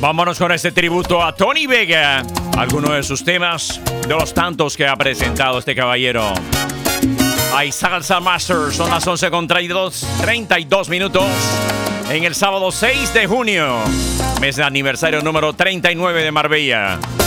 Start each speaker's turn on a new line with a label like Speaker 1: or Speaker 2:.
Speaker 1: Vámonos con este tributo a Tony Vega. Algunos de sus temas, de los tantos que ha presentado este caballero. Hay Salsa Masters, son las 11:32 minutos. En el sábado 6 de junio, mes de aniversario número 39 de Marbella.